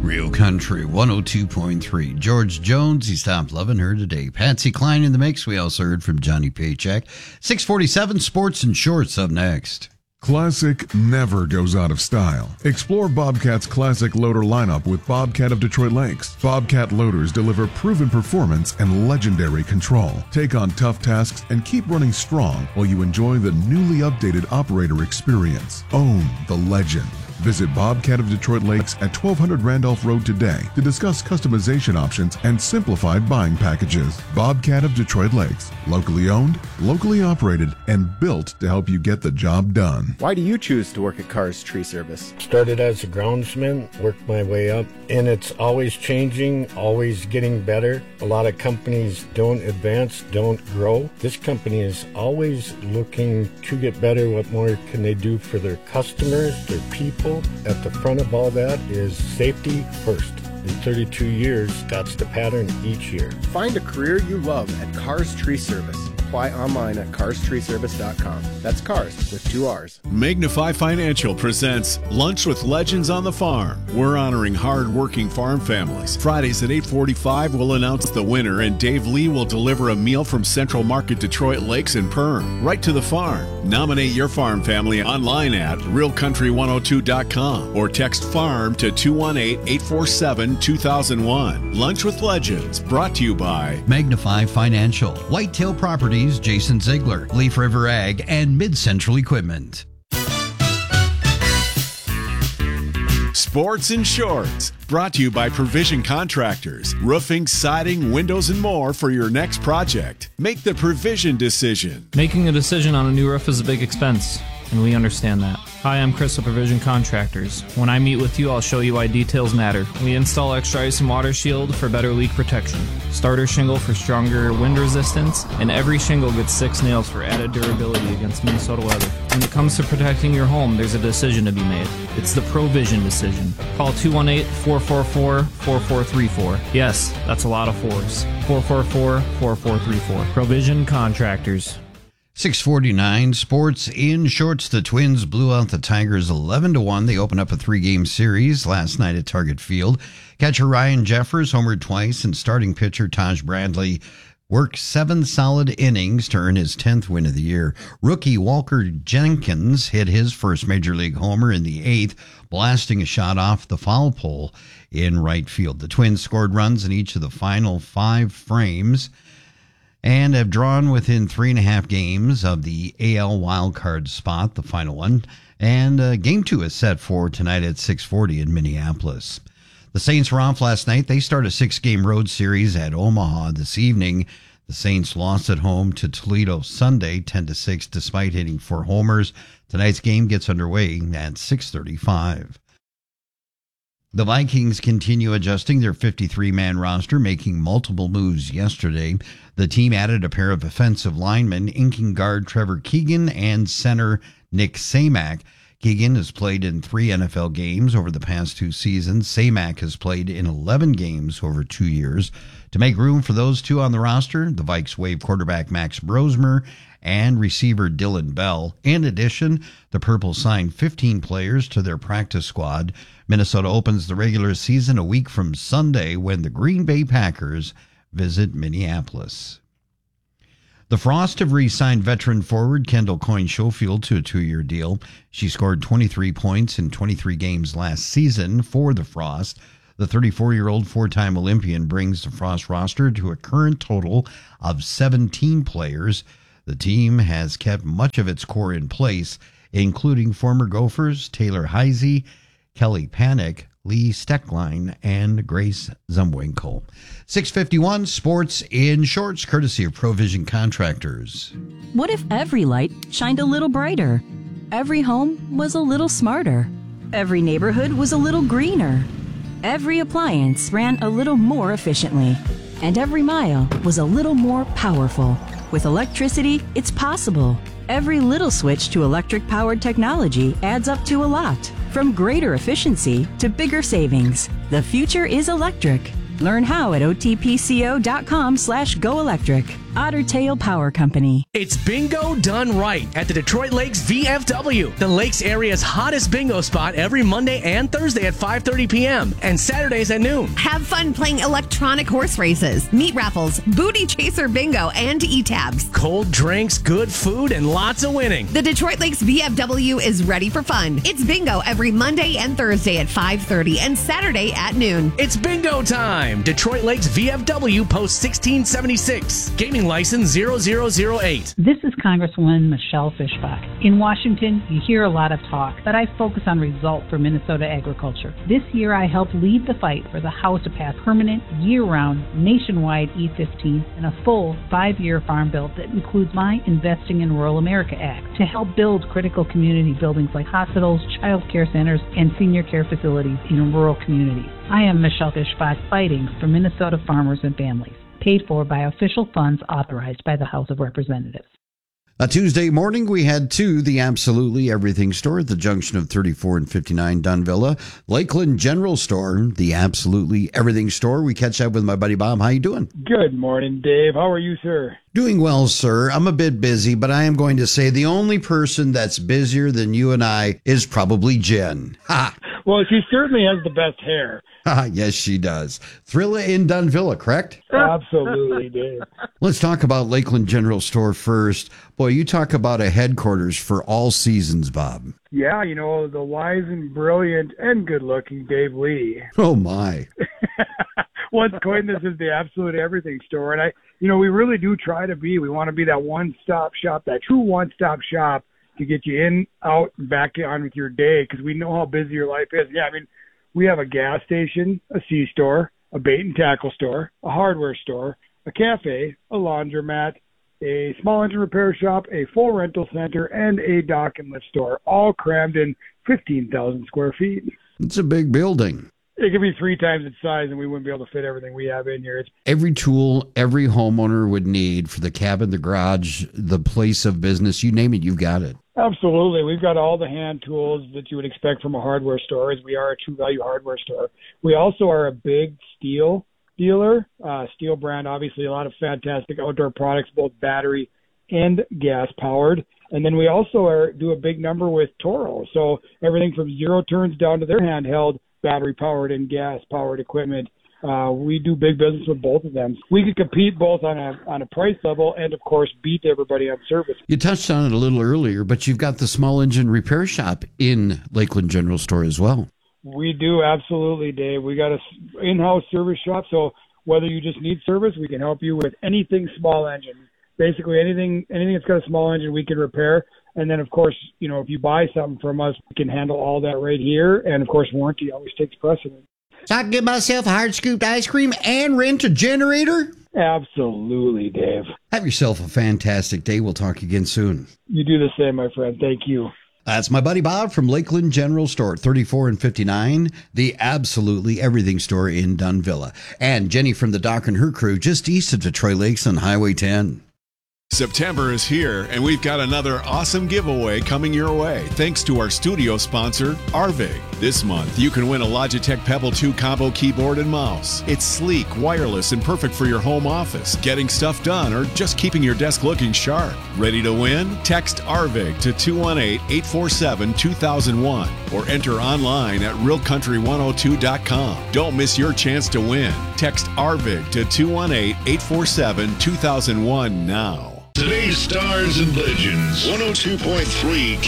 Real Country 102.3. George Jones, he stopped loving her today. Patsy Cline in the mix. We also heard from Johnny Paycheck. 647 Sports and Shorts up next. Classic never goes out of style. Explore Bobcat's classic loader lineup with Bobcat of Detroit Lakes. Bobcat loaders deliver proven performance and legendary control. Take on tough tasks and keep running strong while you enjoy the newly updated operator experience. Own the legend. Visit Bobcat of Detroit Lakes at 1200 Randolph Road today to discuss customization options and simplified buying packages. Bobcat of Detroit Lakes. Locally owned, locally operated, and built to help you get the job done. Why do you choose to work at Cars Tree Service? Started as a groundsman, worked my way up, and it's always changing, always getting better. A lot of companies don't advance, don't grow. This company is always looking to get better. What more can they do for their customers, their people? At the front of all that is safety first. In 32 years, that's the pattern each year. Find a career you love at Cars Tree Service. Apply online at carstreeservice.com. That's cars with 2 R's. Magnify Financial presents Lunch with Legends on the Farm. We're honoring hard-working farm families. Fridays at 8:45, we'll announce the winner, and Dave Lee will deliver a meal from Central Market Detroit Lakes and Perm, right to the farm. Nominate your farm family online at realcountry102.com or text FARM to 218-847-2001. Lunch with Legends, brought to you by Magnify Financial, Whitetail Properties, Jason Ziegler, Leaf River Ag, and Mid-Central Equipment. Sports and Shorts, brought to you by Provision Contractors. Roofing, siding, windows, and more for your next project. Make the Provision decision. Making a decision on a new roof is a big expense, and we understand that. Hi, I'm Chris of Provision Contractors. When I meet with you, I'll show you why details matter. We install extra ice and water shield for better leak protection, starter shingle for stronger wind resistance, and every shingle gets 6 nails for added durability against Minnesota weather. When it comes to protecting your home, there's a decision to be made. It's the Provision decision. Call 218-444-4434. Yes, that's a lot of fours. 444-4434. Provision Contractors. 649 Sports in Shorts. The Twins blew out the Tigers 11-1. They opened up a 3-game series last night at Target Field. Catcher Ryan Jeffers homered twice, and starting pitcher Taj Bradley worked 7 solid innings to earn his 10th win of the year. Rookie Walker Jenkins hit his first Major League homer in the 8th, blasting a shot off the foul pole in right field. The Twins scored runs in each of the final 5 frames and have drawn within 3.5 games of the AL wildcard spot, the final one. And Game 2 is set for tonight at 6:40 in Minneapolis. The Saints were off last night. They start a 6-game road series at Omaha this evening. The Saints lost at home to Toledo Sunday, 10-6, despite hitting 4 homers. Tonight's game gets underway at 6:35. The Vikings continue adjusting their 53-man roster, making multiple moves yesterday. The team added a pair of offensive linemen, inking guard Trevor Keegan and center Nick Samak. Keegan has played in 3 NFL games over the past 2 seasons. Samak has played in 11 games over 2 years. To make room for those two on the roster, the Vikes waived quarterback Max Brosmer and receiver Dylan Bell. In addition, the Purple signed 15 players to their practice squad. Minnesota opens the regular season a week from Sunday when the Green Bay Packers visit Minneapolis. The Frost have re-signed veteran forward Kendall Coyne-Schofield to a 2-year deal. She scored 23 points in 23 games last season for the Frost. The 34-year-old 4-time Olympian brings the Frost roster to a current total of 17 players. The team has kept much of its core in place, including former Gophers Taylor Heisey, Kelly Panic, Lee Steckline, and Grace Zumwinkle. 651 Sports in Shorts, courtesy of Provision Contractors. What if every light shined a little brighter? Every home was a little smarter. Every neighborhood was a little greener. Every appliance ran a little more efficiently. And every mile was a little more powerful. With electricity, it's possible. Every little switch to electric-powered technology adds up to a lot. From greater efficiency to bigger savings. The future is electric. Learn how at otpco.com/goelectric. Otter Tail Power Company. It's bingo done right at the Detroit Lakes VFW, the Lakes area's hottest bingo spot every Monday and Thursday at 5:30 p.m. and Saturdays at noon. Have fun playing electronic horse races, meat raffles, booty chaser bingo, and e-tabs. Cold drinks, good food, and lots of winning. The Detroit Lakes VFW is ready for fun. It's bingo every Monday and Thursday at 5:30 and Saturday at noon. It's bingo time. Detroit Lakes VFW, Post 1676. Gaming license 0008. This is Congresswoman Michelle Fischbach. In Washington, you hear a lot of talk, but I focus on results for Minnesota agriculture. This year, I helped lead the fight for the House to pass permanent, year-round, nationwide E-15 and a full 5-year farm bill that includes my Investing in Rural America Act to help build critical community buildings like hospitals, child care centers, and senior care facilities in rural communities. I am Michelle Fischbach, fighting for Minnesota farmers and families. Paid for by official funds authorized by the House of Representatives. A Tuesday morning, we head to the Absolutely Everything Store at the junction of 34 and 59 Dunvilla. Lakeland General Store, the Absolutely Everything Store. We catch up with my buddy Bob. How you doing? Good morning, Dave. How are you, sir? Doing well, sir. I'm a bit busy, but I am going to say the only person that's busier than you and I is probably Jen. Ha! Well, she certainly has the best hair. Yes, she does. Thrilla in Dunvilla, correct? Absolutely, Dave. Let's talk about Lakeland General Store first. Boy, you talk about a headquarters for all seasons, Bob. Yeah, you know, the wise and brilliant and good-looking Dave Lee. Oh, my. Once coined this as the Absolute Everything Store. And we really do try to be. We want to be that one-stop shop, that true one-stop shop to get you in, out, and back on with your day, because we know how busy your life is. Yeah, we have a gas station, a C-store, a bait and tackle store, a hardware store, a cafe, a laundromat, a small engine repair shop, a full rental center, and a dock and lift store, all crammed in 15,000 square feet. It's a big building. It could be 3 times its size, and we wouldn't be able to fit everything we have in here. Every tool every homeowner would need for the cabin, the garage, the place of business, you name it, you've got it. Absolutely. We've got all the hand tools that you would expect from a hardware store, as we are a True Value hardware store. We also are a big steel dealer, steel brand, obviously a lot of fantastic outdoor products, both battery and gas powered. And then we also do a big number with Toro. So everything from zero turns down to their handheld battery powered and gas powered equipment. We do big business with both of them. We can compete both on a price level and, of course, beat everybody on service. You touched on it a little earlier, but you've got the small engine repair shop in Lakeland General Store as well. We do, absolutely, Dave. We got an in-house service shop, so whether you just need service, we can help you with anything small engine. Basically, anything that's got a small engine, we can repair. And then, of course, if you buy something from us, we can handle all that right here. And, of course, warranty always takes precedent. So I can get myself a hard-scooped ice cream and rent a generator? Absolutely, Dave. Have yourself a fantastic day. We'll talk again soon. You do the same, my friend. Thank you. That's my buddy Bob from Lakeland General Store, 34 and 59, the Absolutely Everything Store in Dunvilla. And Jenny from the Doc and her crew just east of Detroit Lakes on Highway 10. September is here, and we've got another awesome giveaway coming your way, thanks to our studio sponsor, Arvig. This month, you can win a Logitech Pebble 2 combo keyboard and mouse. It's sleek, wireless, and perfect for your home office, getting stuff done, or just keeping your desk looking sharp. Ready to win? Text Arvig to 218-847-2001 or enter online at realcountry102.com. Don't miss your chance to win. Text Arvig to 218-847-2001 now. Today's Stars and Legends, 102.3